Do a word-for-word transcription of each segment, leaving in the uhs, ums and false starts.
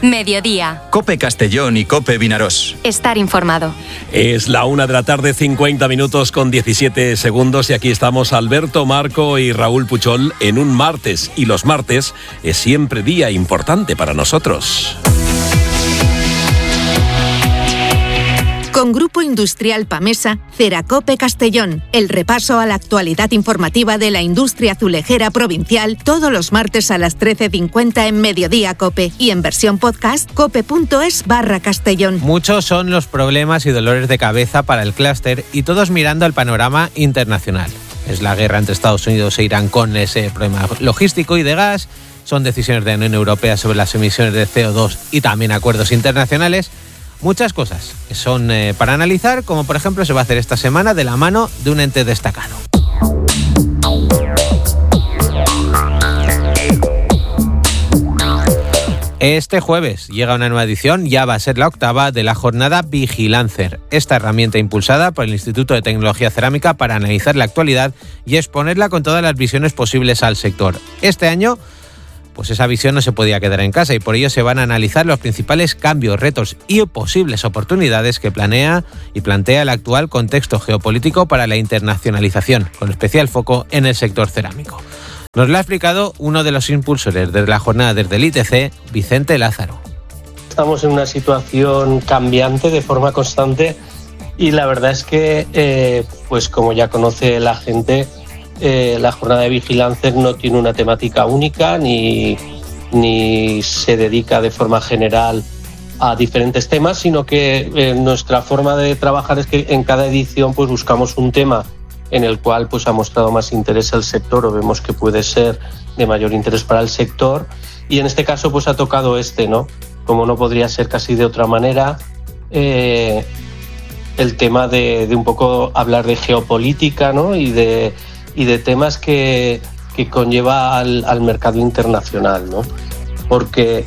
Mediodía. COPE Castellón y COPE Vinarós. Estar informado. Es la una de la tarde, cincuenta minutos con diecisiete segundos, y aquí estamos Alberto, Marco y Raúl Puchol en un martes. Y los martes es siempre día importante para nosotros. Con Grupo Industrial Pamesa, Ceracope Castellón, el repaso a la actualidad informativa de la industria azulejera provincial, todos los martes a las trece cincuenta en Mediodía Cope y en versión podcast cope.es barra Castellón. Muchos son los problemas y dolores de cabeza para el clúster, y todos mirando al panorama internacional. Es la guerra entre Estados Unidos e Irán con ese problema logístico y de gas, son decisiones de la Unión Europea sobre las emisiones de C O dos y también acuerdos internacionales. Muchas cosas que son eh, para analizar, como por ejemplo se va a hacer esta semana de la mano de un ente destacado. Este jueves llega una nueva edición, ya va a ser la octava, de la jornada Vigilancer, esta herramienta impulsada por el Instituto de Tecnología Cerámica para analizar la actualidad y exponerla con todas las visiones posibles al sector. Este año, pues esa visión no se podía quedar en casa, y por ello se van a analizar los principales cambios, retos y posibles oportunidades que planea y plantea el actual contexto geopolítico para la internacionalización, con especial foco en el sector cerámico. Nos lo ha explicado uno de los impulsores de la jornada desde el I T C, Vicente Lázaro. Estamos en una situación cambiante de forma constante, y la verdad es que, eh, pues como ya conoce la gente, Eh, la jornada de Vigilancia no tiene una temática única ni, ni se dedica de forma general a diferentes temas, sino que eh, nuestra forma de trabajar es que en cada edición pues buscamos un tema en el cual pues ha mostrado más interés el sector, o vemos que puede ser de mayor interés para el sector, y en este caso pues ha tocado este, ¿no? Como no podría ser casi de otra manera, eh, el tema de, de un poco hablar de geopolítica, ¿no? y de y de temas que, que conlleva al, al mercado internacional, ¿no? Porque,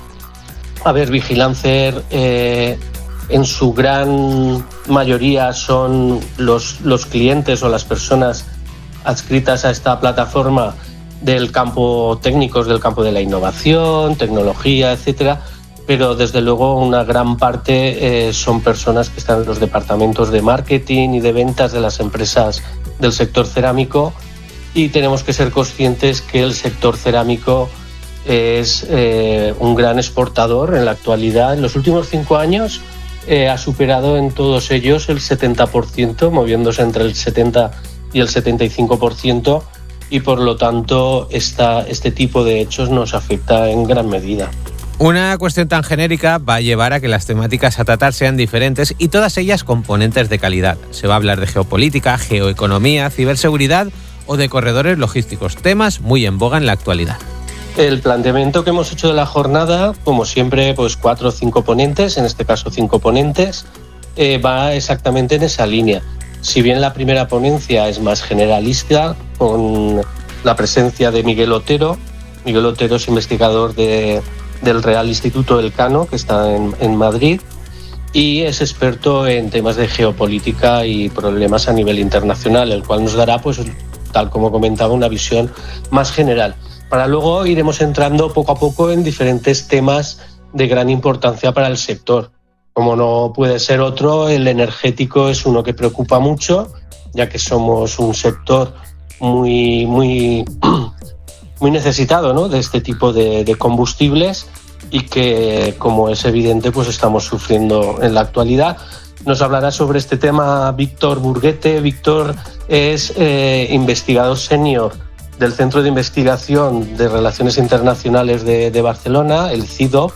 a ver, Vigilancer eh, en su gran mayoría son los, los clientes o las personas adscritas a esta plataforma del campo técnicos, del campo de la innovación, tecnología, etcétera, pero desde luego una gran parte eh, son personas que están en los departamentos de marketing y de ventas de las empresas del sector cerámico, y tenemos que ser conscientes que el sector cerámico es eh, un gran exportador en la actualidad. En los últimos cinco años eh, ha superado en todos ellos el setenta por ciento, moviéndose entre el setenta y el setenta y cinco por ciento, y por lo tanto esta, este tipo de hechos nos afecta en gran medida. Una cuestión tan genérica va a llevar a que las temáticas a tratar sean diferentes, y todas ellas componentes de calidad. Se va a hablar de geopolítica, geoeconomía, ciberseguridad o de corredores logísticos, temas muy en boga en la actualidad. El planteamiento que hemos hecho de la jornada, como siempre, pues cuatro o cinco ponentes, en este caso cinco ponentes, eh, va exactamente en esa línea. Si bien la primera ponencia es más generalista, con la presencia de Miguel Otero. Miguel Otero es investigador de... del Real Instituto Elcano, que está en, en Madrid, y es experto en temas de geopolítica y problemas a nivel internacional, el cual nos dará, pues, tal como comentaba, una visión más general. Para luego iremos entrando poco a poco en diferentes temas de gran importancia para el sector. Como no puede ser otro, el energético es uno que preocupa mucho, ya que somos un sector muy, muy muy necesitado, ¿no?, de este tipo de, de combustibles, y que, como es evidente, pues estamos sufriendo en la actualidad. Nos hablará sobre este tema Víctor Burguete. Víctor es eh, investigador senior del Centro de Investigación de Relaciones Internacionales de, de Barcelona, el C I D O,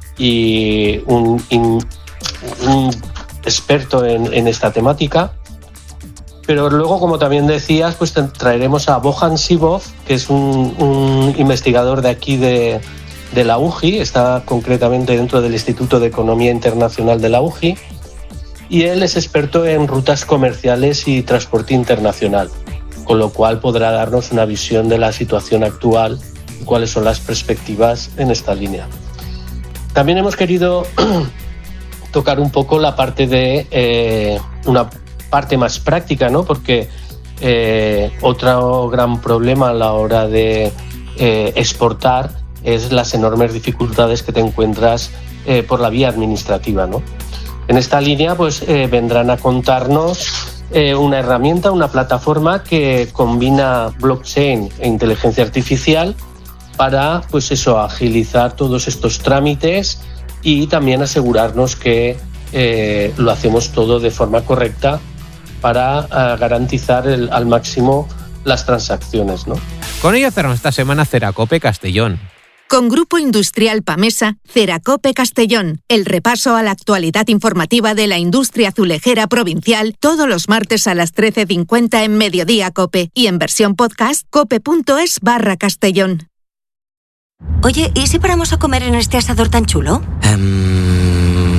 y un, in, un experto en, en esta temática. Pero luego, como también decías, pues traeremos a Bojan Sivov, que es un, un investigador de aquí de, de la U J I, está concretamente dentro del Instituto de Economía Internacional de la U J I, y él es experto en rutas comerciales y transporte internacional, con lo cual podrá darnos una visión de la situación actual y cuáles son las perspectivas en esta línea. También hemos querido tocar un poco la parte de eh, una parte más práctica, ¿no? Porque eh, otro gran problema a la hora de eh, exportar es las enormes dificultades que te encuentras eh, por la vía administrativa, ¿no? En esta línea pues eh, vendrán a contarnos eh, una herramienta, una plataforma que combina blockchain e inteligencia artificial para pues eso, agilizar todos estos trámites y también asegurarnos que eh, lo hacemos todo de forma correcta para uh, garantizar el, al máximo las transacciones, ¿no? Con ello cerramos esta semana Ceracope Castellón. Con Grupo Industrial Pamesa, Ceracope Castellón, el repaso a la actualidad informativa de la industria azulejera provincial todos los martes a las trece cincuenta en Mediodía Cope y en versión podcast cope.es barra Castellón. Oye, ¿y si paramos a comer en este asador tan chulo? Um...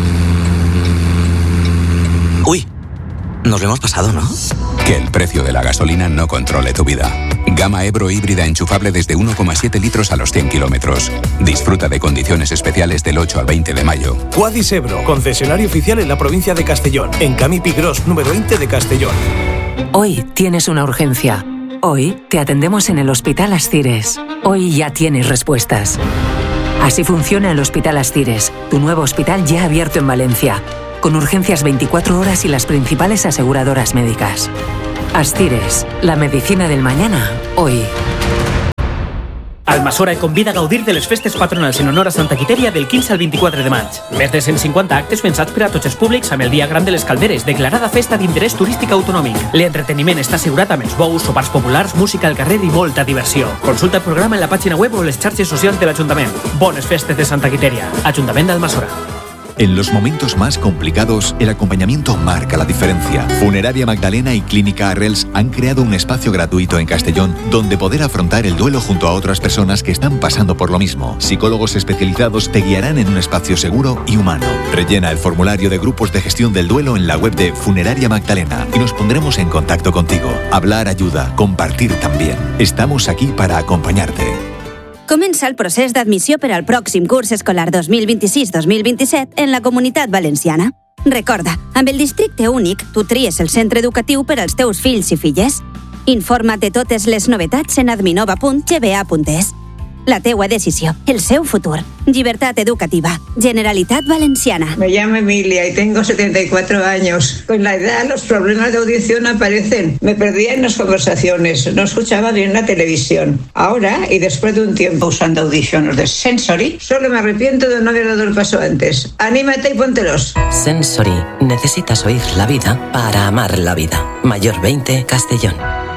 Uy, nos lo hemos pasado, ¿no? Que el precio de la gasolina no controle tu vida. Gama Ebro híbrida enchufable desde uno coma siete litros a los cien kilómetros. Disfruta de condiciones especiales del ocho al veinte de mayo. Quadis Ebro, concesionario oficial en la provincia de Castellón, en Camí Pigros, número veinte de Castellón. Hoy tienes una urgencia. Hoy te atendemos en el Hospital Ascires. Hoy ya tienes respuestas. Así funciona el Hospital Ascires, tu nuevo hospital ya abierto en Valencia, con urgencias veinticuatro horas y las principales aseguradoras médicas. Ascires, la medicina del mañana, hoy. Almassora convida a gaudir de les festes patronals en honor a Santa Quitèria del quinze al vint-i-quatre de maig. Més de cent cinquanta actes pensats per a tots els públics amb el Dia Gran de les Calderes, declarada festa d'interès turístic autonòmic. L'entreteniment està assegurat amb els bous, sopars populars, música al carrer i molta diversió. Consulta el programa en la pàgina web o les xarxes socials de l'Ajuntament. Bones festes de Santa Quitèria. Ajuntament d'Almassora. En los momentos más complicados, el acompañamiento marca la diferencia. Funeraria Magdalena y Clínica Arrels han creado un espacio gratuito en Castellón donde poder afrontar el duelo junto a otras personas que están pasando por lo mismo. Psicólogos especializados te guiarán en un espacio seguro y humano. Rellena el formulario de grupos de gestión del duelo en la web de Funeraria Magdalena y nos pondremos en contacto contigo. Hablar ayuda, compartir también. Estamos aquí para acompañarte. Comença el procés d'admissió per al pròxim curs escolar dos mil vint-i-sis dos mil vint-i-set en la Comunitat Valenciana. Recorda, amb el districte únic, tu tries el centre educatiu per als teus fills i filles. Informa't de totes les novetats en adminova punt g b a punt e s. La teua decisió, el seu futur. Llibertat educativa. Generalitat Valenciana. Me llamo Emilia y tengo setenta y cuatro años. Con la edad los problemas de audición aparecen. Me perdía en las conversaciones, no escuchaba bien la televisión. Ahora, y después de un tiempo usando audífonos de Sensory, solo me arrepiento de no haber dado el paso antes. Anímate y póntelos. Sensory. Necesitas oír la vida para amar la vida. Mayor veinte, Castellón.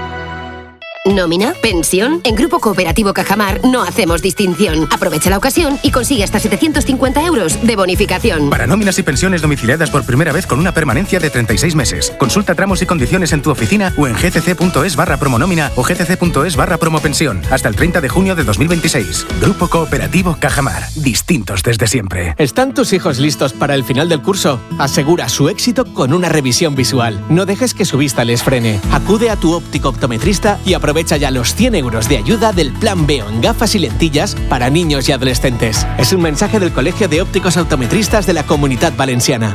¿Nómina? ¿Pensión? En Grupo Cooperativo Cajamar no hacemos distinción. Aprovecha la ocasión y consigue hasta setecientos cincuenta euros de bonificación. Para nóminas y pensiones domiciliadas por primera vez con una permanencia de treinta y seis meses. Consulta tramos y condiciones en tu oficina o en gcc.es barra promonómina o gcc.es barra promopensión. Hasta el treinta de junio de dos mil veintiséis. Grupo Cooperativo Cajamar. Distintos desde siempre. ¿Están tus hijos listos para el final del curso? Asegura su éxito con una revisión visual. No dejes que su vista les frene. Acude a tu óptico optometrista y aprovecha Aprovecha ya los cien euros de ayuda del Plan Veo en gafas y lentillas para niños y adolescentes. Es un mensaje del Colegio de Ópticos Optometristas de la Comunidad Valenciana.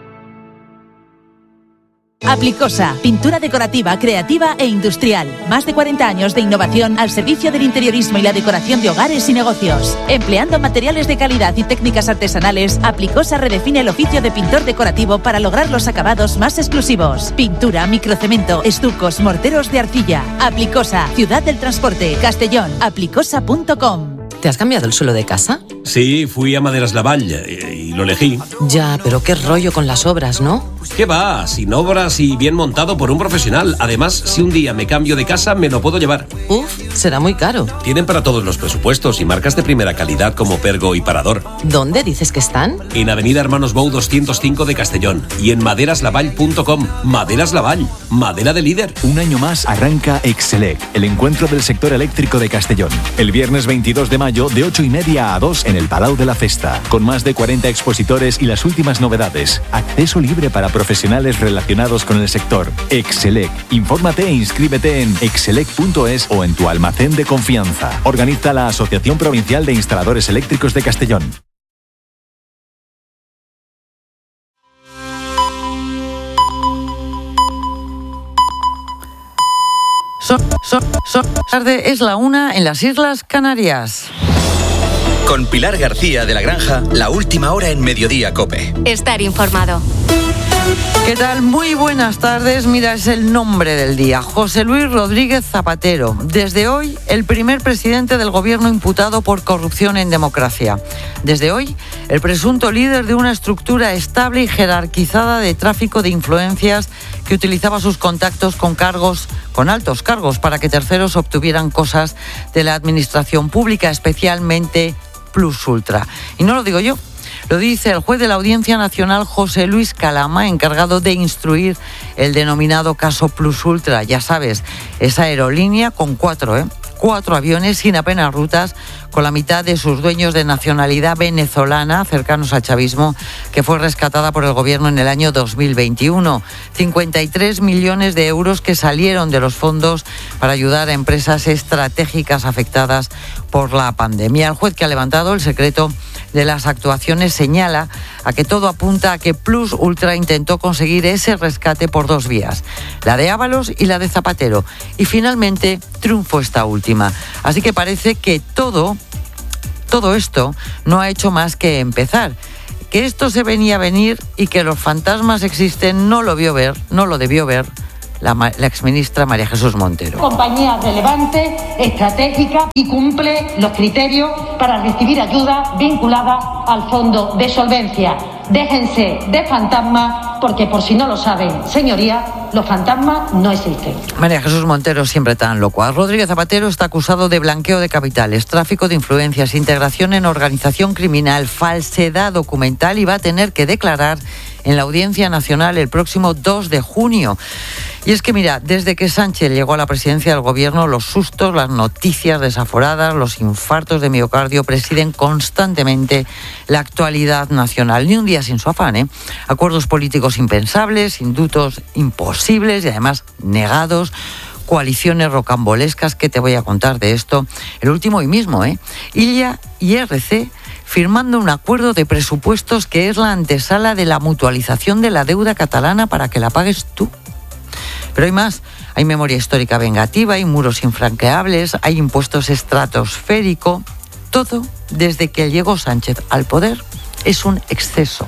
Aplicosa, pintura decorativa, creativa e industrial. Más de cuarenta años de innovación al servicio del interiorismo y la decoración de hogares y negocios. Empleando materiales de calidad y técnicas artesanales, Aplicosa redefine el oficio de pintor decorativo para lograr los acabados más exclusivos. Pintura, microcemento, estucos, morteros de arcilla. Aplicosa, Ciudad del Transporte, Castellón, aplicosa punto com. ¿Te has cambiado el suelo de casa? Sí, fui a Maderas Lavall y, y lo elegí. Ya, pero qué rollo con las obras, ¿no? ¿Qué va? Sin obras y bien montado por un profesional. Además, si un día me cambio de casa, me lo puedo llevar. Uf, será muy caro. Tienen para todos los presupuestos y marcas de primera calidad como Pergo y Parador. ¿Dónde dices que están? En Avenida Hermanos Bou doscientos cinco de Castellón y en maderas lavall punto com. Maderas Lavall, madera de líder. Un año más arranca Excelec, el encuentro del sector eléctrico de Castellón. El viernes veintidós de mayo de ocho y media a dos en el Palau de la Festa, con más de cuarenta expositores y las últimas novedades. Acceso libre para profesionales relacionados con el sector. Excelec. Infórmate e inscríbete en excelec punto es o en tu almacén de confianza. Organiza la Asociación Provincial de Instaladores Eléctricos de Castellón. Son, son, son, tarde es la una en las Islas Canarias. Con Pilar García de la Granja, la última hora en Mediodía COPE. Estar informado. ¿Qué tal? Muy buenas tardes. Mira, es el nombre del día. José Luis Rodríguez Zapatero. Desde hoy, el primer presidente del gobierno imputado por corrupción en democracia. Desde hoy, el presunto líder de una estructura estable y jerarquizada de tráfico de influencias que utilizaba sus contactos con cargos, con altos cargos, para que terceros obtuvieran cosas de la administración pública, especialmente Plus Ultra. Y no lo digo yo. Lo dice el juez de la Audiencia Nacional, José Luis Calama, encargado de instruir el denominado caso Plus Ultra. Ya sabes, esa aerolínea con cuatro, ¿eh? Cuatro aviones sin apenas rutas, con la mitad de sus dueños de nacionalidad venezolana, cercanos al chavismo, que fue rescatada por el gobierno en el año dos mil veintiuno. cincuenta y tres millones de euros que salieron de los fondos para ayudar a empresas estratégicas afectadas por la pandemia. El juez que ha levantado el secreto de las actuaciones señala a que todo apunta a que Plus Ultra intentó conseguir ese rescate por dos vías, la de Ábalos y la de Zapatero, y finalmente triunfó esta última. Así que parece que todo, todo esto no ha hecho más que empezar. Que esto se venía a venir y que los fantasmas existen no lo vio ver, no lo debió ver la, la exministra María Jesús Montero. Compañía relevante, estratégica y cumple los criterios para recibir ayuda vinculada al fondo de solvencia. Déjense de fantasmas, porque por si no lo saben, señoría, los fantasmas no existen. María Jesús Montero siempre tan locuaz. Rodríguez Zapatero está acusado de blanqueo de capitales, tráfico de influencias, integración en organización criminal, falsedad documental y va a tener que declarar en la Audiencia Nacional el próximo dos de junio. Y es que mira, desde que Sánchez llegó a la presidencia del gobierno, los sustos, las noticias desaforadas, los infartos de miocardio presiden constantemente la actualidad nacional. Ni un día sin su afán, ¿eh? Acuerdos políticos impensables, indultos imposibles y además negados, coaliciones rocambolescas. ¿Qué te voy a contar de esto? El último hoy mismo, ¿eh? Illa y R C firmando un acuerdo de presupuestos que es la antesala de la mutualización de la deuda catalana para que la pagues tú. Pero hay más, hay memoria histórica vengativa, hay muros infranqueables, hay impuestos estratosféricos. Todo, desde que llegó Sánchez al poder, es un exceso.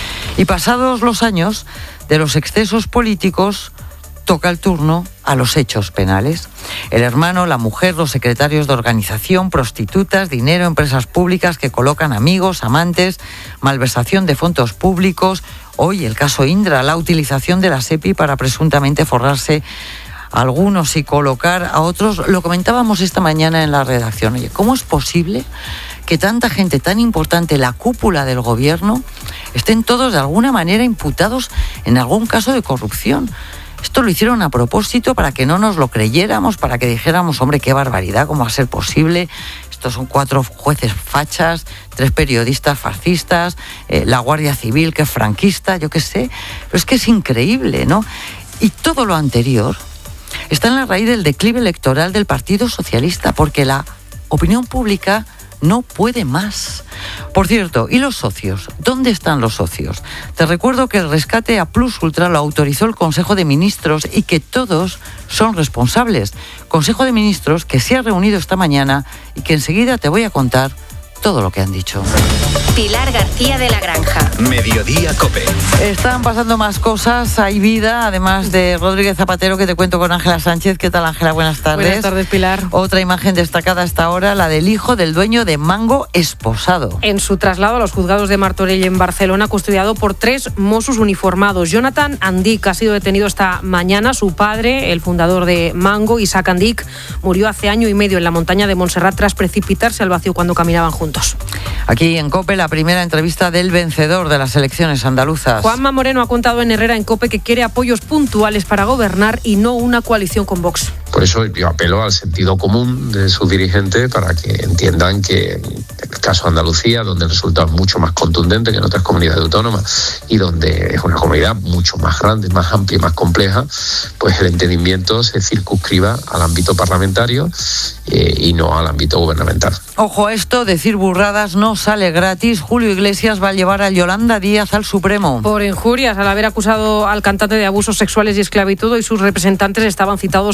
Y pasados los años de los excesos políticos, toca el turno a los hechos penales. El hermano, la mujer, los secretarios de organización, prostitutas, dinero, empresas públicas que colocan amigos, amantes, malversación de fondos públicos. Hoy el caso Indra, la utilización de la SEPI para presuntamente forrarse a algunos y colocar a otros. Lo comentábamos esta mañana en la redacción. Oye, ¿cómo es posible que tanta gente tan importante, la cúpula del gobierno, estén todos de alguna manera imputados en algún caso de corrupción? Esto lo hicieron a propósito para que no nos lo creyéramos, para que dijéramos, hombre, qué barbaridad, ¿cómo va a ser posible? Estos son cuatro jueces fachas, tres periodistas fascistas, eh, la Guardia Civil que es franquista, yo qué sé. Pero es que es increíble, ¿no? Y todo lo anterior está en la raíz del declive electoral del Partido Socialista, porque la opinión pública no puede más. Por cierto, ¿y los socios? ¿Dónde están los socios? Te recuerdo que el rescate a Plus Ultra lo autorizó el Consejo de Ministros y que todos son responsables. Consejo de Ministros que se ha reunido esta mañana y que enseguida te voy a contar todo lo que han dicho. Pilar García de la Granja. Mediodía COPE. Están pasando más cosas, hay vida, además de Rodríguez Zapatero, que te cuento con Ángela Sánchez. ¿Qué tal, Ángela? Buenas tardes. Buenas tardes, Pilar. Otra imagen destacada hasta ahora, la del hijo del dueño de Mango esposado. En su traslado a los juzgados de Martorell en Barcelona, custodiado por tres Mossos uniformados. Jonathan Andic ha sido detenido esta mañana. Su padre, el fundador de Mango, Isaac Andic, murió hace año y medio en la montaña de Montserrat tras precipitarse al vacío cuando caminaban juntos. Aquí en COPE, la primera entrevista del vencedor de las elecciones andaluzas. Juanma Moreno ha contado en Herrera en COPE que quiere apoyos puntuales para gobernar y no una coalición con Vox. Por eso yo apelo al sentido común de sus dirigentes para que entiendan que en el caso de Andalucía, donde el resultado es mucho más contundente que en otras comunidades autónomas y donde es una comunidad mucho más grande, más amplia y más compleja, pues el entendimiento se circunscriba al ámbito parlamentario eh, y no al ámbito gubernamental. Ojo a esto, decir burradas no sale gratis. Julio Iglesias va a llevar a Yolanda Díaz al Supremo. Por injurias, al haber acusado al cantante de abusos sexuales y esclavitud, y sus representantes estaban citados en un acto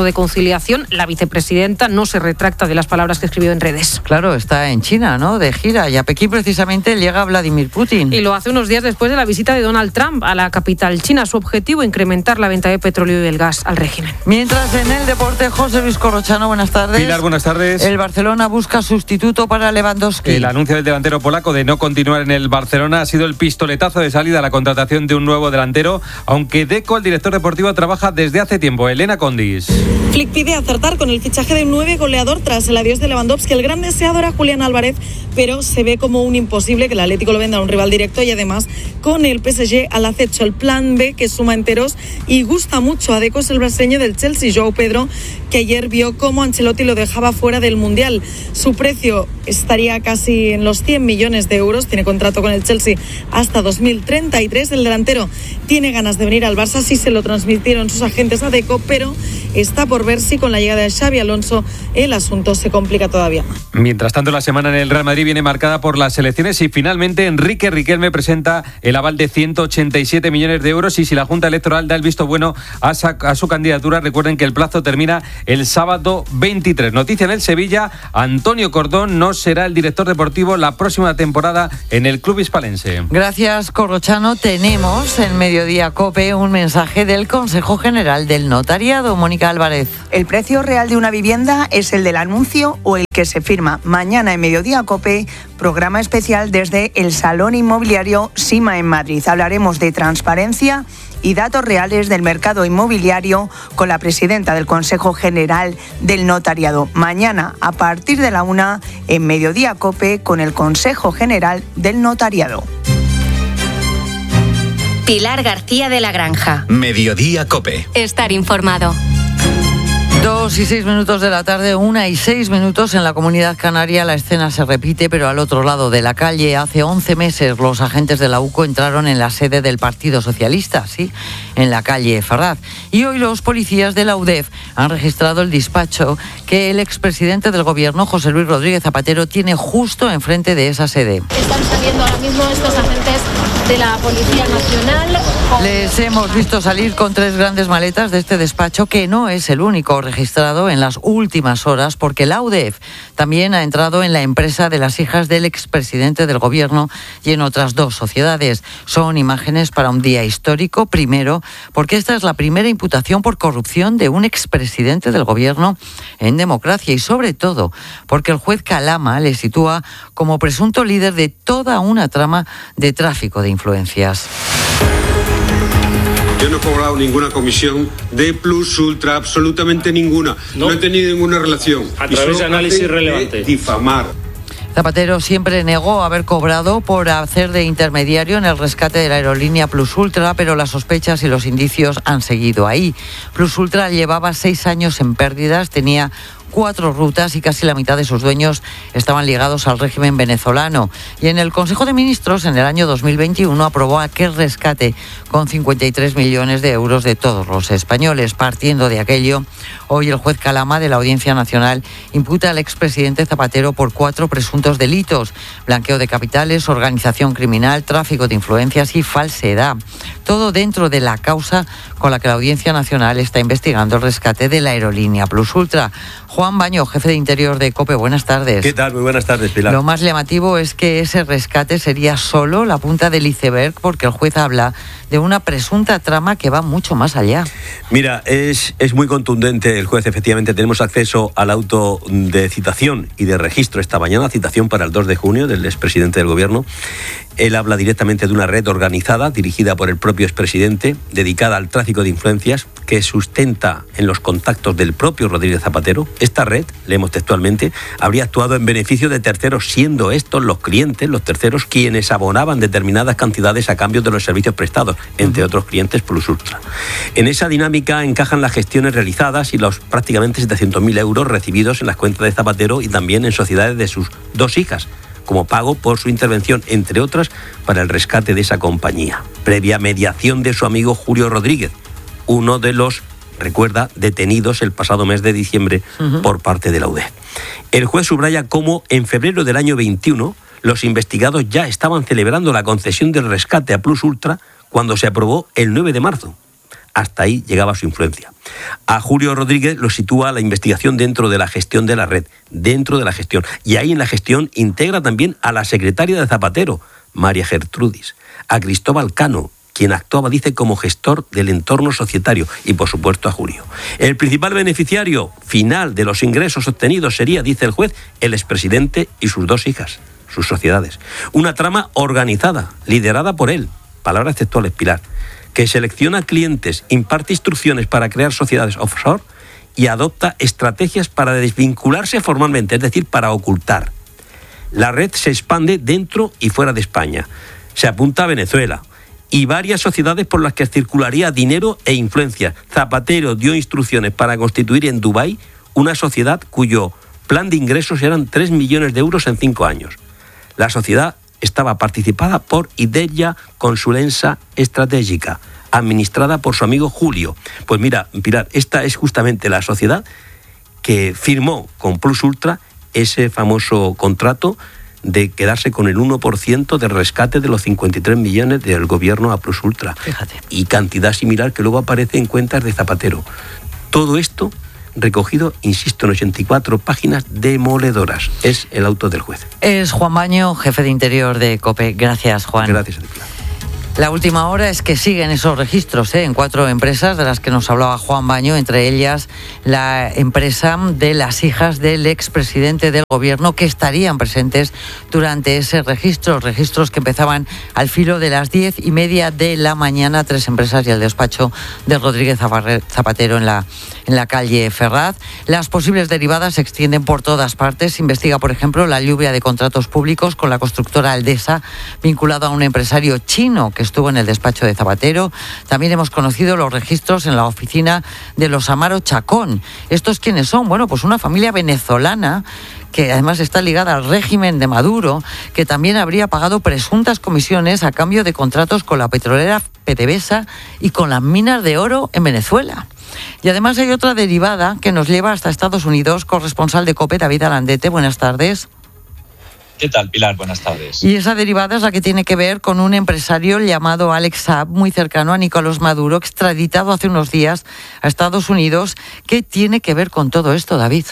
proceso de conciliación. La vicepresidenta no se retracta de las palabras que escribió en redes. Claro, está en China, ¿no?, de gira, y a Pekín precisamente llega Vladimir Putin. Y lo hace unos días después de la visita de Donald Trump a la capital china. Su objetivo, incrementar la venta de petróleo y el gas al régimen. Mientras en el deporte, José Luis Corrochano, buenas tardes. Pilar, buenas tardes. El Barcelona busca sustituto para Lewandowski. El anuncio del delantero polaco de no continuar en el Barcelona ha sido el pistoletazo de salida a la contratación de un nuevo delantero, aunque Deco, el director deportivo, trabaja desde hace tiempo. Elena Condis. Flick pide acertar con el fichaje de un nueve goleador tras el adiós de Lewandowski. El gran deseado era Julián Álvarez, pero se ve como un imposible que el Atlético lo venda a un rival directo, y además con el P S G al acecho. El plan B, que suma enteros y gusta mucho a Deco, es el brasileño del Chelsea, João Pedro, que ayer vio cómo Ancelotti lo dejaba fuera del Mundial. Su precio estaría casi en los cien millones de euros. Tiene contrato con el Chelsea hasta dos mil treinta y tres. El delantero tiene ganas de venir al Barça, sí se lo transmitieron sus agentes a Deco, pero está por ver si con la llegada de Xabi Alonso el asunto se complica todavía más. Mientras tanto, la semana en el Real Madrid viene marcada por las elecciones y finalmente Enrique Riquelme presenta el aval de ciento ochenta y siete millones de euros, y si la Junta Electoral da el visto bueno a, sa- a su candidatura, recuerden que el plazo termina el sábado veintitrés. Noticia en el Sevilla: Antonio Cordón no será el director deportivo la próxima temporada en el club hispalense. Gracias, Corrochano. Tenemos en Mediodía COPE un mensaje del Consejo General del Notariado. Mónica Álvarez. El precio real de una vivienda es el del anuncio o el que se firma. Mañana en Mediodía COPE, programa especial desde el Salón Inmobiliario SIMA en Madrid. Hablaremos de transparencia y datos reales del mercado inmobiliario con la presidenta del Consejo General del Notariado. Mañana a partir de la una en Mediodía COPE con el Consejo General del Notariado. Pilar García de la Granja. Mediodía COPE. Estar informado. Dos y seis minutos de la tarde, una y seis minutos en la Comunidad Canaria. La escena se repite, pero al otro lado de la calle. Hace once meses los agentes de la U C O entraron en la sede del Partido Socialista, sí, en la calle Ferraz. Y hoy los policías de la U D E F han registrado el despacho que el expresidente del Gobierno, José Luis Rodríguez Zapatero, tiene justo enfrente de esa sede. Están saliendo ahora mismo estos agentes de la Policía Nacional. Les hemos visto salir con tres grandes maletas de este despacho, que no es el único registrado en las últimas horas, porque la U D E F también ha entrado en la empresa de las hijas del expresidente del Gobierno y en otras dos sociedades. Son imágenes para un día histórico, primero, porque esta es la primera imputación por corrupción de un expresidente del Gobierno en democracia, y sobre todo porque el juez Calama le sitúa como presunto líder de toda una trama de tráfico de influencias. Yo no he cobrado ninguna comisión de Plus Ultra, absolutamente ninguna. No, no he tenido ninguna relación. A través de análisis relevante. Difamar. Zapatero siempre negó haber cobrado por hacer de intermediario en el rescate de la aerolínea Plus Ultra, pero las sospechas y los indicios han seguido ahí. Plus Ultra llevaba seis años en pérdidas, tenía cuatro rutas y casi la mitad de sus dueños estaban ligados al régimen venezolano. Y en el Consejo de Ministros, en el año dos mil veintiuno, aprobó aquel rescate con cincuenta y tres millones de euros de todos los españoles. Partiendo de aquello, hoy el juez Calama de la Audiencia Nacional imputa al expresidente Zapatero por cuatro presuntos delitos: blanqueo de capitales, organización criminal, tráfico de influencias y falsedad. Todo dentro de la causa con la que la Audiencia Nacional está investigando el rescate de la aerolínea Plus Ultra. Juan Baño, jefe de Interior de COPE, buenas tardes. ¿Qué tal? Muy buenas tardes, Pilar. Lo más llamativo es que ese rescate sería solo la punta del iceberg, porque el juez habla de una presunta trama que va mucho más allá. Mira, es, es muy contundente el juez. Efectivamente, tenemos acceso al auto de citación y de registro esta mañana, citación para el dos de junio del expresidente del Gobierno. Él habla directamente de una red organizada dirigida por el propio expresidente, dedicada al tráfico de influencias, que sustenta en los contactos del propio Rodríguez Zapatero. Esta red, leemos textualmente, habría actuado en beneficio de terceros, siendo estos los clientes, los terceros, quienes abonaban determinadas cantidades a cambio de los servicios prestados, entre uh-huh. otros clientes Plus Ultra. En esa dinámica encajan las gestiones realizadas y los prácticamente setecientos mil euros recibidos en las cuentas de Zapatero y también en sociedades de sus dos hijas, como pago por su intervención, entre otras, para el rescate de esa compañía, previa mediación de su amigo Julio Rodríguez, uno de los, recuerda, detenidos el pasado mes de diciembre uh-huh. por parte de la U D E F. El juez subraya cómo en febrero del año veintiuno los investigados ya estaban celebrando la concesión del rescate a Plus Ultra cuando se aprobó el nueve de marzo. Hasta ahí llegaba su influencia. A Julio Rodríguez lo sitúa la investigación dentro de la gestión de la red, dentro de la gestión. Y ahí en la gestión integra también a la secretaria de Zapatero, María Gertrudis, a Cristóbal Cano, quien actuaba, dice, como gestor del entorno societario, y por supuesto a Julio. El principal beneficiario final de los ingresos obtenidos sería, dice el juez, el expresidente y sus dos hijas, sus sociedades. Una trama organizada, liderada por él, palabras textuales, Pilar, que selecciona clientes, imparte instrucciones para crear sociedades offshore y adopta estrategias para desvincularse formalmente, es decir, para ocultar. La red se expande dentro y fuera de España. Se apunta a Venezuela y varias sociedades por las que circularía dinero e influencia. Zapatero dio instrucciones para constituir en Dubái una sociedad cuyo plan de ingresos eran tres millones de euros en cinco años. La sociedad estaba participada por Ideya Consulenza Estratégica, administrada por su amigo Julio. Pues mira, Pilar, esta es justamente la sociedad que firmó con Plus Ultra ese famoso contrato de quedarse con el uno por ciento del rescate de los cincuenta y tres millones del gobierno a Plus Ultra. Fíjate. Y cantidad similar que luego aparece en cuentas de Zapatero. Todo esto recogido, insisto, en ochenta y cuatro páginas demoledoras. Es el auto del juez. Es Juan Baño, jefe de Interior de COPE. Gracias, Juan. Gracias a ti, Pilar. La última hora es que siguen esos registros ¿eh? en cuatro empresas de las que nos hablaba Juan Baño, entre ellas la empresa de las hijas del expresidente del gobierno que estarían presentes durante ese registro, registros que empezaban al filo de las diez y media de la mañana, tres empresas y el despacho de Rodríguez Zapatero en la, en la calle Ferraz. Las posibles derivadas se extienden por todas partes. Se investiga, por ejemplo, la lluvia de contratos públicos con la constructora Aldesa, vinculado a un empresario chino que estuvo en el despacho de Zapatero. También hemos conocido los registros en la oficina de los Amaro Chacón. ¿Estos quiénes son? Bueno, pues una familia venezolana que además está ligada al régimen de Maduro, que también habría pagado presuntas comisiones a cambio de contratos con la petrolera PDVSA y con las minas de oro en Venezuela. Y además hay otra derivada que nos lleva hasta Estados Unidos. Corresponsal de COPE, David Alandete, buenas tardes. ¿Qué tal, Pilar? Buenas tardes. Y esa derivada es la que tiene que ver con un empresario llamado Alex Saab, muy cercano a Nicolás Maduro, extraditado hace unos días a Estados Unidos. ¿Qué tiene que ver con todo esto, David?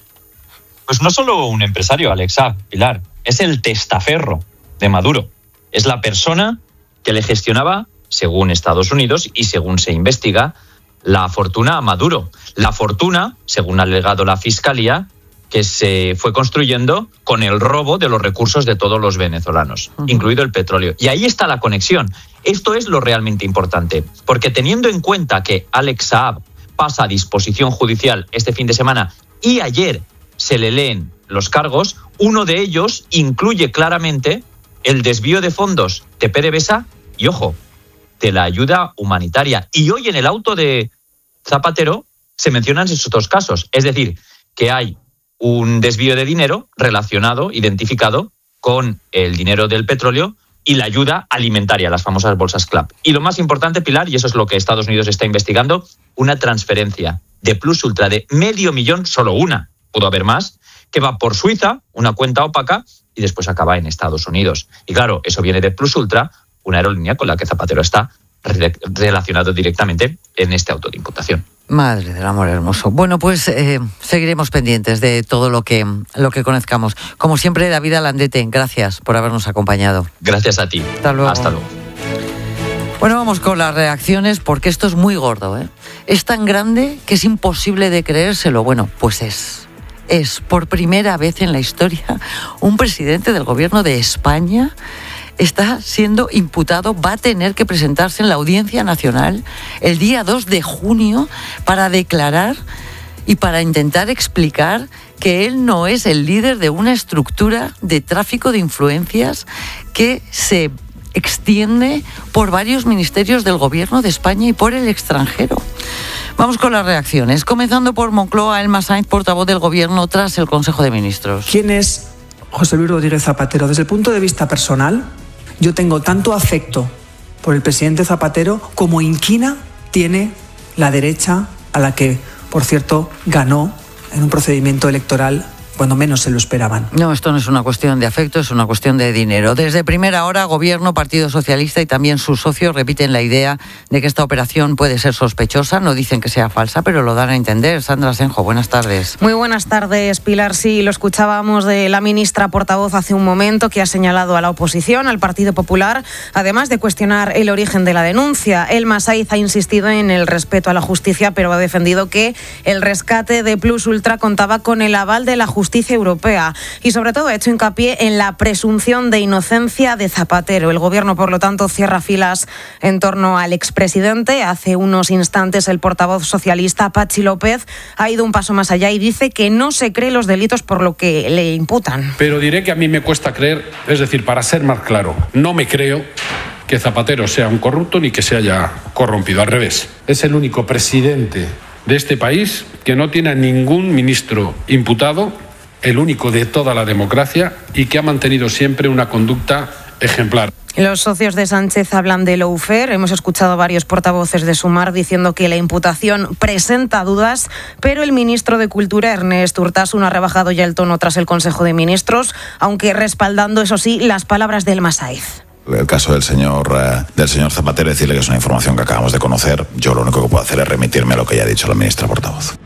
Pues no solo un empresario, Alex Saab, Pilar, es el testaferro de Maduro. Es la persona que le gestionaba, según Estados Unidos y según se investiga, la fortuna a Maduro. La fortuna, según ha alegado la Fiscalía, que se fue construyendo con el robo de los recursos de todos los venezolanos, uh-huh. incluido el petróleo. Y ahí está la conexión. Esto es lo realmente importante, porque teniendo en cuenta que Alex Saab pasa a disposición judicial este fin de semana y ayer se le leen los cargos, uno de ellos incluye claramente el desvío de fondos de PDVSA y, ojo, de la ayuda humanitaria. Y hoy en el auto de Zapatero se mencionan esos dos casos, es decir, que hay un desvío de dinero relacionado, identificado con el dinero del petróleo y la ayuda alimentaria, las famosas bolsas C L A P. Y lo más importante, Pilar, y eso es lo que Estados Unidos está investigando, una transferencia de Plus Ultra de medio millón, solo una, pudo haber más, que va por Suiza, una cuenta opaca, y después acaba en Estados Unidos. Y claro, eso viene de Plus Ultra, una aerolínea con la que Zapatero está re- relacionado directamente en este auto de imputación. Madre del amor hermoso. Bueno, pues eh, seguiremos pendientes de todo lo que, lo que conozcamos. Como siempre, David Alandete, gracias por habernos acompañado. Gracias a ti. Hasta luego. Hasta luego. Bueno, vamos con las reacciones porque esto es muy gordo, ¿eh? Es tan grande que es imposible de creérselo. Bueno, pues es. Es por primera vez en la historia un presidente del gobierno de España está siendo imputado, va a tener que presentarse en la Audiencia Nacional el día dos de junio para declarar y para intentar explicar que él no es el líder de una estructura de tráfico de influencias que se extiende por varios ministerios del gobierno de España y por el extranjero. Vamos con las reacciones, comenzando por Moncloa. Elma Sainz, portavoz del gobierno tras el Consejo de Ministros. ¿Quién es José Luis Rodríguez Zapatero? Desde el punto de vista personal, yo tengo tanto afecto por el presidente Zapatero como inquina tiene la derecha, a la que, por cierto, ganó en un procedimiento electoral cuando menos se lo esperaban. No, esto no es una cuestión de afecto, es una cuestión de dinero. Desde primera hora, Gobierno, Partido Socialista y también sus socios repiten la idea de que esta operación puede ser sospechosa. No dicen que sea falsa, pero lo dan a entender. Sandra Senjo, buenas tardes. Muy buenas tardes, Pilar. Sí, lo escuchábamos de la ministra portavoz hace un momento, que ha señalado a la oposición, al Partido Popular, además de cuestionar el origen de la denuncia. Elma Saiz ha insistido en el respeto a la justicia, pero ha defendido que el rescate de Plus Ultra contaba con el aval de la justicia Justicia Europea y sobre todo ha hecho hincapié en la presunción de inocencia de Zapatero. El Gobierno, por lo tanto, cierra filas en torno al expresidente. Hace unos instantes el portavoz socialista, Patxi López, ha ido un paso más allá y dice que no se cree los delitos por lo que le imputan. Pero diré que a mí me cuesta creer, es decir, para ser más claro, no me creo que Zapatero sea un corrupto ni que se haya corrompido. Al revés, es el único presidente de este país que no tiene a ningún ministro imputado, el único de toda la democracia, y que ha mantenido siempre una conducta ejemplar. Los socios de Sánchez hablan de lawfare. Hemos escuchado a varios portavoces de Sumar diciendo que la imputación presenta dudas, pero el ministro de Cultura, Ernest Urtasun, ha rebajado ya el tono tras el Consejo de Ministros, aunque respaldando, eso sí, las palabras de Elma Saiz. El caso del señor eh, del señor Zapatero, decirle que es una información que acabamos de conocer. Yo lo único que puedo hacer es remitirme a lo que ya ha dicho la ministra portavoz.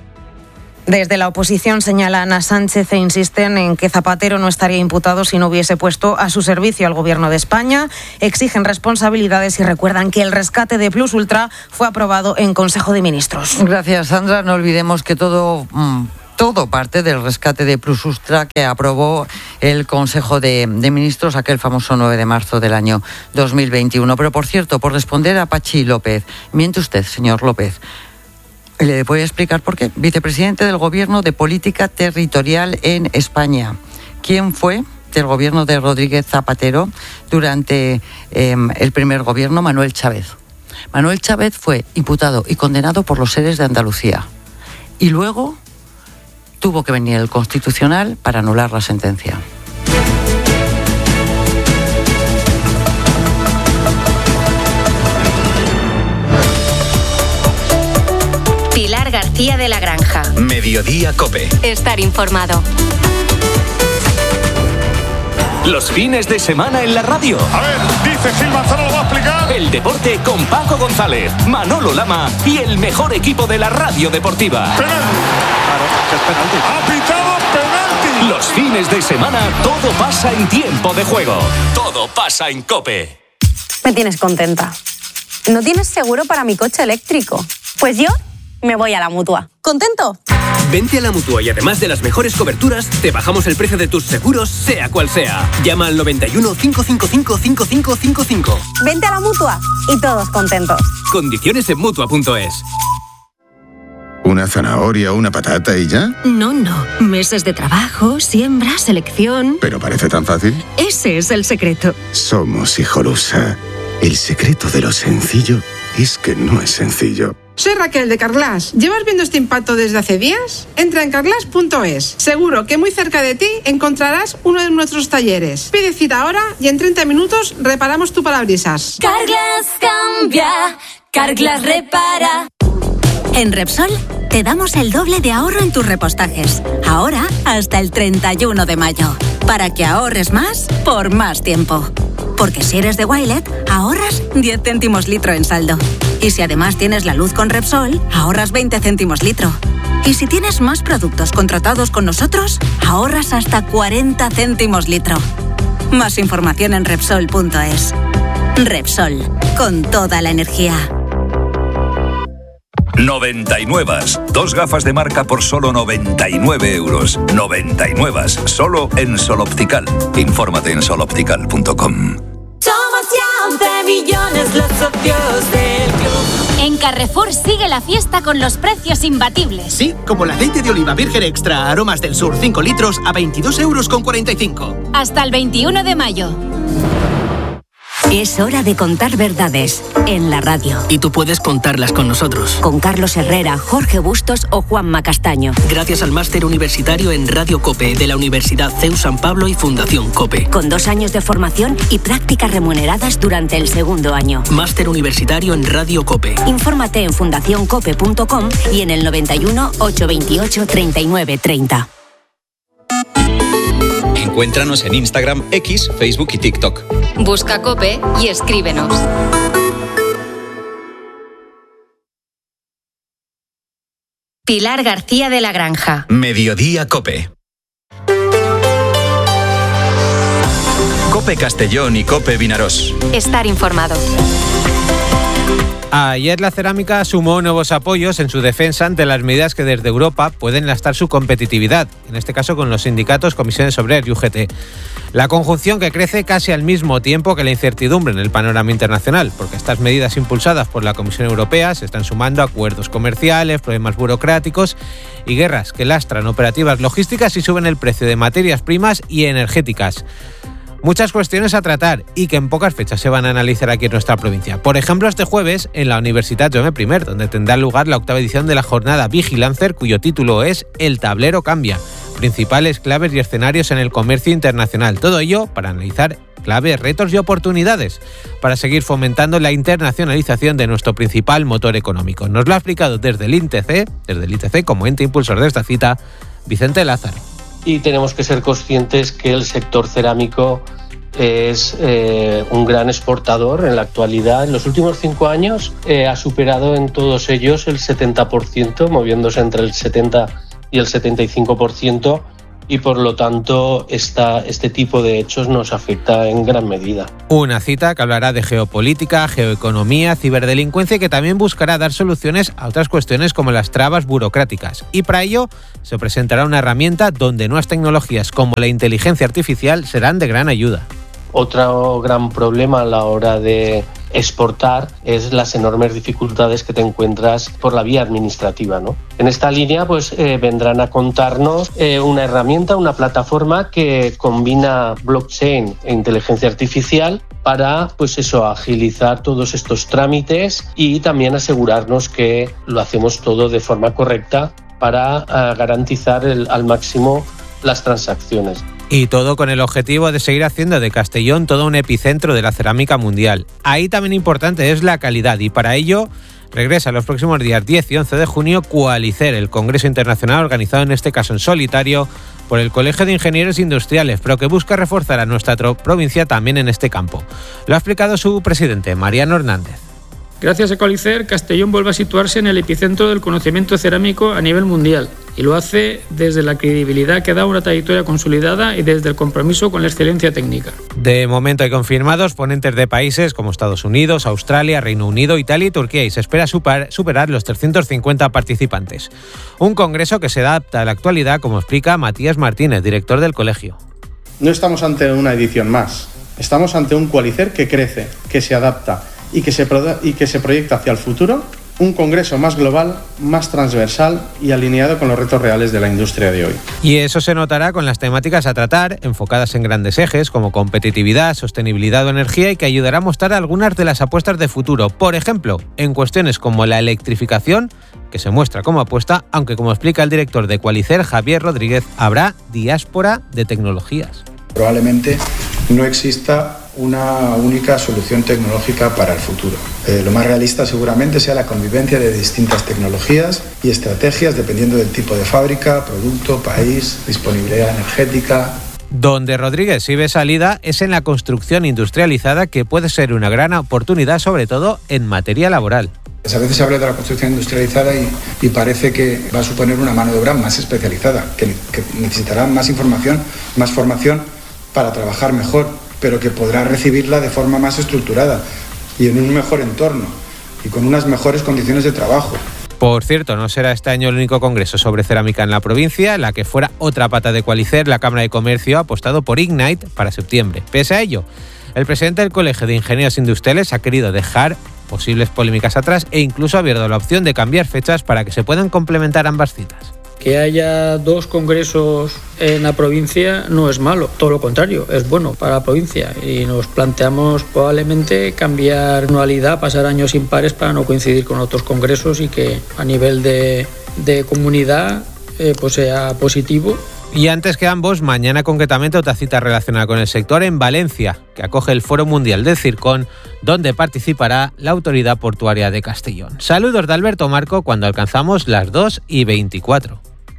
Desde la oposición señalan a Sánchez e insisten en que Zapatero no estaría imputado si no hubiese puesto a su servicio al Gobierno de España. Exigen responsabilidades y recuerdan que el rescate de Plus Ultra fue aprobado en Consejo de Ministros. Gracias, Sandra. No olvidemos que todo... Mmm... Todo parte del rescate de Plus Ultra que aprobó el Consejo de, de Ministros aquel famoso nueve de marzo del año dos mil veintiuno. Pero, por cierto, por responder a Patxi López, miente usted, señor López. Le voy a explicar por qué. Vicepresidente del Gobierno de Política Territorial en España. ¿Quién fue del gobierno de Rodríguez Zapatero durante eh, el primer gobierno? Manuel Chávez. Manuel Chávez fue imputado y condenado por los seres de Andalucía. Y luego tuvo que venir el Constitucional para anular la sentencia. Pilar García de la Granja. Mediodía COPE. Estar informado. Los fines de semana en la radio. A ver, dice Gil Manzano, lo va a explicar. El deporte con Paco González, Manolo Lama y el mejor equipo de la radio deportiva. Penalti. Claro, que es penalti. Ha pitado penalti. Los fines de semana todo pasa en tiempo de juego. Todo pasa en COPE. Me tienes contenta. ¿No tienes seguro para mi coche eléctrico? Pues yo me voy a la Mutua. ¿Contento? Vente a la Mutua y además de las mejores coberturas, te bajamos el precio de tus seguros, sea cual sea. Llama al noventa y uno, cinco cinco cinco, cinco cinco cinco cinco. Vente a la Mutua y todos contentos. Condiciones en Mutua punto es. ¿Una zanahoria o una patata y ya? No, no. Meses de trabajo, siembra, selección... ¿Pero parece tan fácil? Ese es el secreto. Somos Hijolusa. El secreto de lo sencillo es que no es sencillo. Soy Raquel de Carglass. ¿Llevas viendo este impacto desde hace días? Entra en carglass punto es. Seguro que muy cerca de ti encontrarás uno de nuestros talleres. Pide cita ahora y en treinta minutos reparamos tu parabrisas. Carglass cambia, Carglass repara. En Repsol te damos el doble de ahorro en tus repostajes. Ahora hasta el treinta y uno de mayo. Para que ahorres más por más tiempo. Porque si eres de Wilet, ahorras diez céntimos litro en saldo. Y si además tienes la luz con Repsol, ahorras veinte céntimos litro. Y si tienes más productos contratados con nosotros, ahorras hasta cuarenta céntimos litro. Más información en Repsol punto es. Repsol, con toda la energía. noventa y nueve. Dos gafas de marca por solo noventa y nueve euros. noventa y nueve. Solo en Sol Optical. Infórmate en sol optical punto com. Somos ya once millones los socios del club. En Carrefour sigue la fiesta con los precios imbatibles. Sí, como el aceite de oliva virgen extra Aromas del Sur cinco litros a veintidós euros con cuarenta y cinco. Hasta el veintiuno de mayo. Es hora de contar verdades en la radio. Y tú puedes contarlas con nosotros. Con Carlos Herrera, Jorge Bustos o Juanma Castaño. Gracias al máster universitario en Radio COPE de la Universidad C E U San Pablo y Fundación COPE. Con dos años de formación y prácticas remuneradas durante el segundo año. Máster universitario en Radio COPE. Infórmate en fundación cope punto com y en el noventa y uno, ochocientos veintiocho, treinta y nueve treinta. Encuéntranos en Instagram, X, Facebook y TikTok. Busca COPE y escríbenos. Pilar García de la Granja. Mediodía COPE. COPE Castellón y COPE Vinarós. Estar informado. Ayer la cerámica sumó nuevos apoyos en su defensa ante las medidas que desde Europa pueden lastar su competitividad, en este caso con los sindicatos, comisiones obreras y U G T. La conjunción que crece casi al mismo tiempo que la incertidumbre en el panorama internacional, porque estas medidas impulsadas por la Comisión Europea se están sumando a acuerdos comerciales, problemas burocráticos y guerras que lastran operativas logísticas y suben el precio de materias primas y energéticas. Muchas cuestiones a tratar y que en pocas fechas se van a analizar aquí en nuestra provincia. Por ejemplo, este jueves en la Universitat Jaume primero, donde tendrá lugar la octava edición de la jornada Vigilancer, cuyo título es El tablero cambia, principales claves y escenarios en el comercio internacional. Todo ello para analizar claves, retos y oportunidades para seguir fomentando la internacionalización de nuestro principal motor económico. Nos lo ha explicado desde el I N T C, desde el I N T C como ente impulsor de esta cita, Vicente Lázaro. Y tenemos que ser conscientes que el sector cerámico es eh, un gran exportador en la actualidad. En los últimos cinco años eh, ha superado en todos ellos el setenta por ciento, moviéndose entre el setenta y el setenta y cinco por ciento, y por lo tanto esta, este tipo de hechos nos afecta en gran medida. Una cita que hablará de geopolítica, geoeconomía, ciberdelincuencia y que también buscará dar soluciones a otras cuestiones como las trabas burocráticas. Y para ello se presentará una herramienta donde nuevas tecnologías como la inteligencia artificial serán de gran ayuda. Otro gran problema a la hora de exportar es las enormes dificultades que te encuentras por la vía administrativa, ¿no? En esta línea pues eh, vendrán a contarnos eh, una herramienta, una plataforma que combina blockchain e inteligencia artificial para pues eso, agilizar todos estos trámites y también asegurarnos que lo hacemos todo de forma correcta para uh, garantizar el, al máximo las transacciones. Y todo con el objetivo de seguir haciendo de Castellón todo un epicentro de la cerámica mundial. Ahí también importante es la calidad y para ello regresa los próximos días diez y once de junio Qualicer, el Congreso Internacional organizado en este caso en solitario por el Colegio de Ingenieros Industriales, pero que busca reforzar a nuestra provincia también en este campo. Lo ha explicado su presidente, Mariano Hernández. Gracias a Qualicer, Castellón vuelve a situarse en el epicentro del conocimiento cerámico a nivel mundial y lo hace desde la credibilidad que da una trayectoria consolidada y desde el compromiso con la excelencia técnica. De momento hay confirmados ponentes de países como Estados Unidos, Australia, Reino Unido, Italia y Turquía y se espera super, superar los trescientos cincuenta participantes. Un congreso que se adapta a la actualidad, como explica Matías Martínez, director del colegio. No estamos ante una edición más, estamos ante un Qualicer que crece, que se adapta y que se pro- y que se proyecta hacia el futuro, un congreso más global, más transversal y alineado con los retos reales de la industria de hoy. Y eso se notará con las temáticas a tratar, enfocadas en grandes ejes como competitividad, sostenibilidad o energía y que ayudará a mostrar algunas de las apuestas de futuro. Por ejemplo, en cuestiones como la electrificación, que se muestra como apuesta, aunque como explica el director de Qualicer, Javier Rodríguez, habrá diáspora de tecnologías. Probablemente no exista una única solución tecnológica para el futuro. Eh, lo más realista seguramente sea la convivencia de distintas tecnologías y estrategias dependiendo del tipo de fábrica, producto, país, disponibilidad energética. Donde Rodríguez sí ve salida es en la construcción industrializada, que puede ser una gran oportunidad, sobre todo en materia laboral. A veces se habla de la construcción industrializada y, y parece que va a suponer una mano de obra más especializada, que, que necesitará más información, más formación para trabajar mejor, pero que podrá recibirla de forma más estructurada y en un mejor entorno y con unas mejores condiciones de trabajo. Por cierto, no será este año el único congreso sobre cerámica en la provincia. La que fuera otra pata de Qualicer, la Cámara de Comercio ha apostado por Ignite para septiembre. Pese a ello, el presidente del Colegio de Ingenieros Industriales ha querido dejar posibles polémicas atrás e incluso ha abierto la opción de cambiar fechas para que se puedan complementar ambas citas. Que haya dos congresos en la provincia no es malo, todo lo contrario, es bueno para la provincia y nos planteamos probablemente cambiar anualidad, pasar años impares para no coincidir con otros congresos y que a nivel de, de comunidad eh, pues sea positivo. Y antes que ambos, mañana concretamente otra cita relacionada con el sector en Valencia, que acoge el Foro Mundial del Circón, donde participará la Autoridad Portuaria de Castellón. Saludos de Alberto Marco cuando alcanzamos las dos y veinticuatro.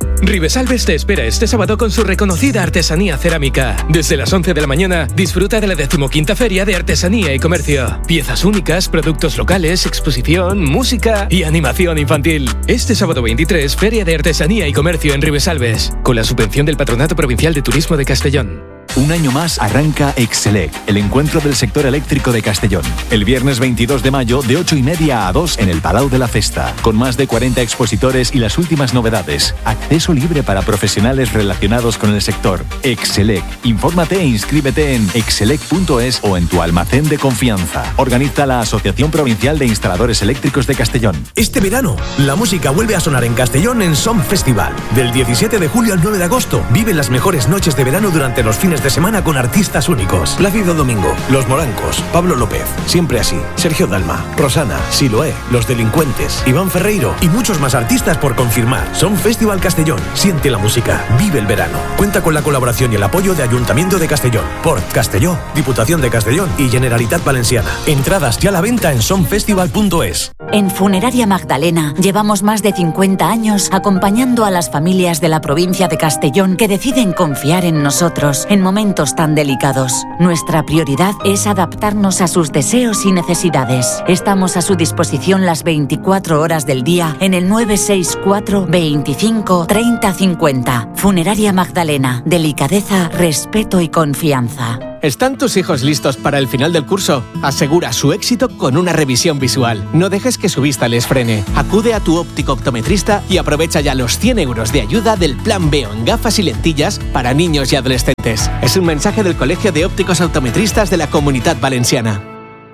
Ribesalbes te espera este sábado con su reconocida artesanía cerámica. Desde las once de la mañana, disfruta de la decimoquinta Feria de Artesanía y Comercio. Piezas únicas, productos locales, exposición, música y animación infantil. Este sábado veintitrés, Feria de Artesanía y Comercio en Ribesalbes, con la subvención del Patronato Provincial de Turismo de Castellón. Un año más arranca Excelec, el encuentro del sector eléctrico de Castellón. El viernes veintidós de mayo, de ocho y media a dos en el Palau de la Festa, con más de cuarenta expositores y las últimas novedades. Acceso libre para profesionales relacionados con el sector. Excelec. Infórmate e inscríbete en excelec punto es o en tu almacén de confianza. Organiza la Asociación Provincial de Instaladores Eléctricos de Castellón. Este verano, la música vuelve a sonar en Castellón en Som Festival. Del diecisiete de julio al nueve de agosto, vive las mejores noches de verano durante los fines de semana con artistas únicos. Plácido Domingo, Los Morancos, Pablo López, Siempre Así, Sergio Dalma, Rosana, Siloé, Los Delincuentes, Iván Ferreiro y muchos más artistas por confirmar. Son Festival Castellón. Siente la música, vive el verano. Cuenta con la colaboración y el apoyo de Ayuntamiento de Castellón, Port Castelló, Diputación de Castellón y Generalitat Valenciana. Entradas ya a la venta en somfestival punto es. En Funeraria Magdalena llevamos más de cincuenta años acompañando a las familias de la provincia de Castellón que deciden confiar en nosotros en momentos tan delicados. Nuestra prioridad es adaptarnos a sus deseos y necesidades. Estamos a su disposición las veinticuatro horas del día en el nueve seis cuatro, veinticinco, treinta cincuenta. Funeraria Magdalena. Delicadeza, respeto y confianza. ¿Están tus hijos listos para el final del curso? Asegura su éxito con una revisión visual. No dejes que su vista les frene. Acude a tu óptico optometrista y aprovecha ya los cien euros de ayuda del Plan Veo en gafas y lentillas para niños y adolescentes. Es un mensaje del Colegio de Ópticos Optometristas de la Comunitat Valenciana.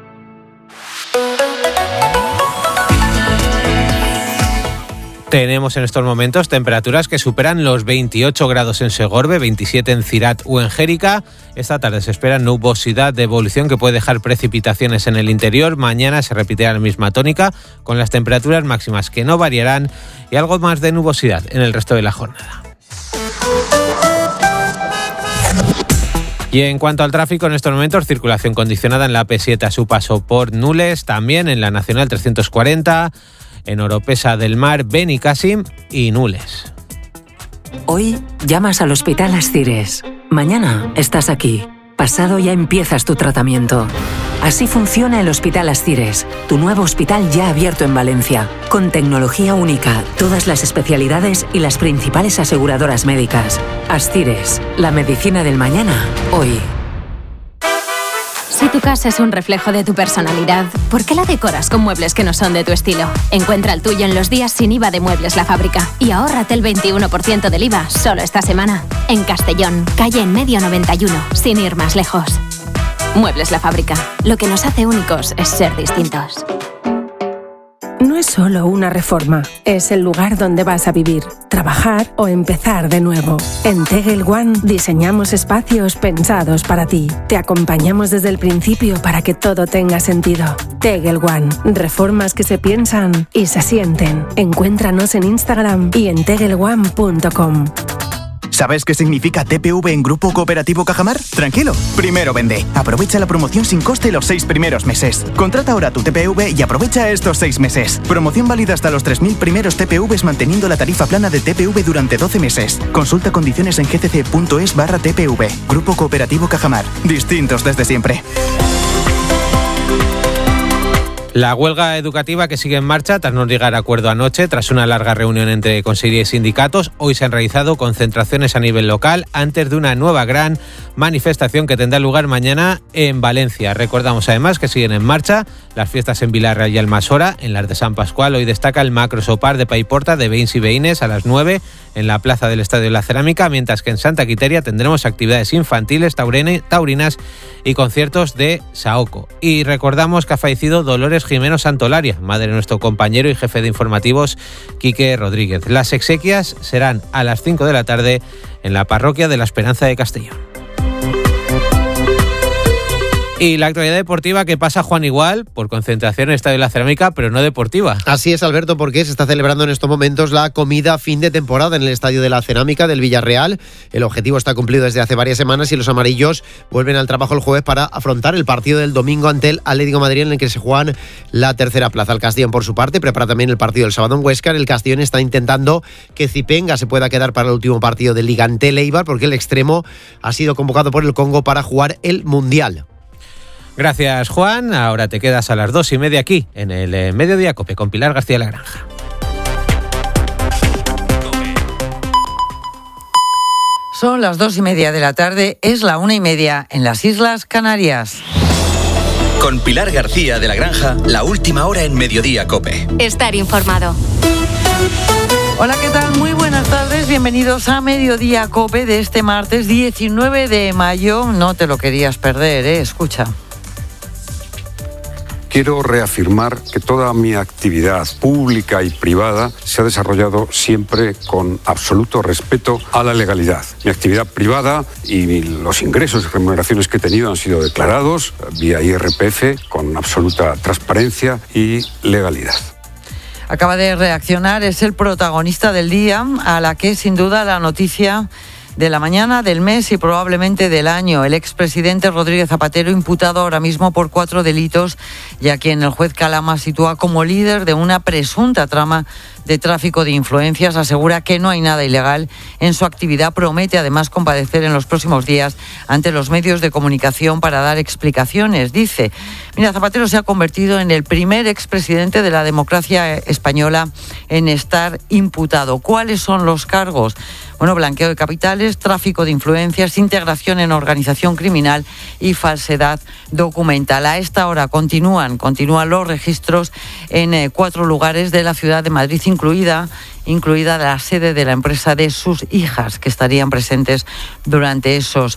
Tenemos en estos momentos temperaturas que superan los veintiocho grados en Segorbe, veintisiete en Cirat o en Jérica. Esta tarde se espera nubosidad de evolución que puede dejar precipitaciones en el interior. Mañana se repetirá la misma tónica con las temperaturas máximas que no variarán y algo más de nubosidad en el resto de la jornada. Y en cuanto al tráfico, en estos momentos, circulación condicionada en la A P siete a su paso por Nules, también en la Nacional trescientos cuarenta, en Oropesa del Mar, Benicàssim y Nules. Hoy llamas al Hospital Ascires. Mañana estás aquí. Pasado ya empiezas tu tratamiento. Así funciona el Hospital Ascires, tu nuevo hospital ya abierto en Valencia, con tecnología única, todas las especialidades y las principales aseguradoras médicas. Ascires, la medicina del mañana, hoy. Si tu casa es un reflejo de tu personalidad, ¿por qué la decoras con muebles que no son de tu estilo? Encuentra el tuyo en los días sin I V A de Muebles La Fábrica y ahórrate el veintiuno por ciento del I V A solo esta semana. En Castellón, calle En Medio noventa y uno, sin ir más lejos. Muebles La Fábrica. Lo que nos hace únicos es ser distintos. No es solo una reforma, es el lugar donde vas a vivir, trabajar o empezar de nuevo. En Tegel One diseñamos espacios pensados para ti. Te acompañamos desde el principio para que todo tenga sentido. Tegel One, reformas que se piensan y se sienten. Encuéntranos en Instagram y en tegel one punto com. ¿Sabes qué significa T P V en Grupo Cooperativo Cajamar? Tranquilo, primero vende. Aprovecha la promoción sin coste los seis primeros meses. Contrata ahora tu T P V y aprovecha estos seis meses. Promoción válida hasta los tres mil primeros T P Vs manteniendo la tarifa plana de T P V durante doce meses. Consulta condiciones en gcc.es barra T P V. Grupo Cooperativo Cajamar. Distintos desde siempre. La huelga educativa que sigue en marcha tras no llegar a acuerdo anoche, tras una larga reunión entre consejería y sindicatos, hoy se han realizado concentraciones a nivel local antes de una nueva gran manifestación que tendrá lugar mañana en Valencia. Recordamos además que siguen en marcha las fiestas en Vilarreal y Almassora, en las de San Pascual. Hoy destaca el macrosopar de Paiporta de veïns y veïnes a las nueve en la plaza del Estadio de la Cerámica, mientras que en Santa Quiteria tendremos actividades infantiles, taurine, taurinas y conciertos de Saoco. Y recordamos que ha fallecido Dolores Jimeno Santolaria, madre de nuestro compañero y jefe de informativos Quique Rodríguez. Las exequias serán a las cinco de la tarde en la parroquia de la Esperanza de Castellón. Y la actualidad deportiva que pasa, Juan, igual, por concentración en el Estadio de la Cerámica, pero no deportiva. Así es, Alberto, porque se está celebrando en estos momentos la comida fin de temporada en el Estadio de la Cerámica del Villarreal. El objetivo está cumplido desde hace varias semanas y los amarillos vuelven al trabajo el jueves para afrontar el partido del domingo ante el Atlético de Madrid, en el que se juegan la tercera plaza. El Castellón, por su parte, prepara también el partido del sábado en Huesca. El Castellón está intentando que Zipenga se pueda quedar para el último partido de Liga ante el Eibar, porque el extremo ha sido convocado por el Congo para jugar el Mundial. Gracias, Juan. Ahora te quedas a las dos y media aquí, en el eh, Mediodía COPE, con Pilar García de la Granja. Son las dos y media de la tarde, es la una y media en las Islas Canarias. Con Pilar García de la Granja, la última hora en Mediodía COPE. Estar informado. Hola, ¿qué tal? Muy buenas tardes, bienvenidos a Mediodía COPE de este martes diecinueve de mayo. No te lo querías perder, ¿eh? Escucha. Quiero reafirmar que toda mi actividad pública y privada se ha desarrollado siempre con absoluto respeto a la legalidad. Mi actividad privada y los ingresos y remuneraciones que he tenido han sido declarados vía I R P F con absoluta transparencia y legalidad. Acaba de reaccionar, es el protagonista del día, a la que sin duda la noticia de la mañana, del mes y probablemente del año. El expresidente Rodríguez Zapatero, imputado ahora mismo por cuatro delitos, y a quien el juez Calama sitúa como líder de una presunta trama de tráfico de influencias, asegura que no hay nada ilegal en su actividad. Promete además comparecer en los próximos días ante los medios de comunicación para dar explicaciones. Dice, mira, Zapatero se ha convertido en el primer expresidente de la democracia española en estar imputado. ¿Cuáles son los cargos? Bueno, blanqueo de capitales, tráfico de influencias, integración en organización criminal y falsedad documental. A esta hora continúan, continúan los registros en eh, cuatro lugares de la ciudad de Madrid, incluida incluida la sede de la empresa de sus hijas, que estarían presentes durante esos